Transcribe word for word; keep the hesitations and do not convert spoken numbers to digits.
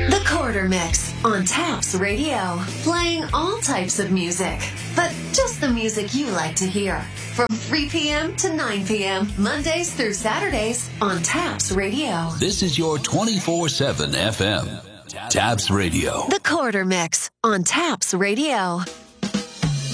The Quarter Mix on Taps Radio. Playing all types of music, but just the music you like to hear. From three p.m. to nine p.m., Mondays through Saturdays on Taps Radio. This is your twenty-four seven F M. Taps Radio. The Quarter Mix on Taps Radio.